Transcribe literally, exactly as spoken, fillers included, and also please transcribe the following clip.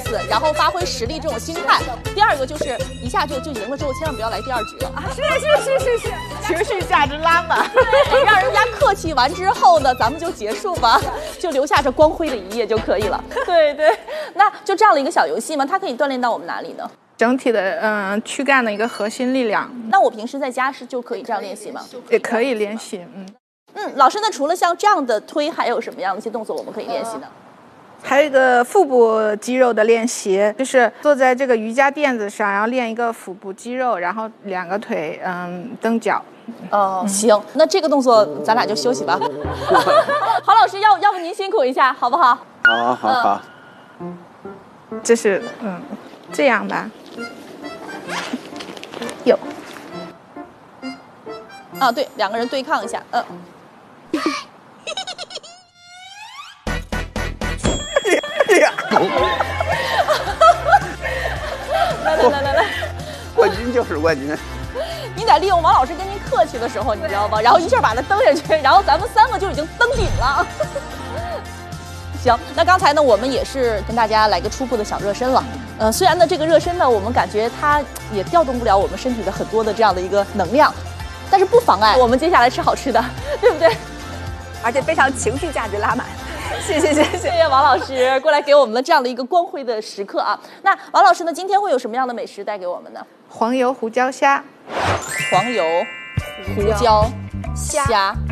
思，然后发挥实力这种心态。第二个就是一下就就赢了之后，千万不要来第二局了啊！ 是是是是是，情绪价值拉满， 对，让人家客气完之后呢，咱们就结束吧，就留下这光辉的一页就可以了。对对，那就这样的一个小游戏嘛，它可以锻炼到我们哪里呢？ 整体的嗯、呃、躯干的一个核心力量。 那我平时在家是就可以这样练习吗？ 也可以练习，嗯嗯，老师，那除了像这样的推，还有什么样的一些动作我们可以练习呢？ 还有一个腹部肌肉的练习，就是坐在这个瑜伽垫子上，然后练一个腹部肌肉，然后两个腿嗯蹬脚。 哦，行，那这个动作咱俩就休息吧。郝老师，要要不您辛苦一下，好不好？ 好好好。 嗯、这是嗯这样吧。有。 啊，对，两个人对抗一下，嗯。来来来来来， 冠军就是冠军。 你得利用王老师跟您客气的时候，你知道吗？然后一下把他蹬下去，然后咱们三个就已经登顶了。行，那刚才呢，我们也是跟大家来个初步的小热身了。呃，虽然呢，这个热身呢，我们感觉它也调动不了我们身体的很多的这样的一个能量，但是不妨碍我们接下来吃好吃的，对不对？ 而且非常情绪价值拉满。谢谢谢谢谢谢王老师过来给我们的这样的一个光辉的时刻啊！那王老师呢，今天会有什么样的美食带给我们呢？ 黄油胡椒虾， 黄油胡椒虾。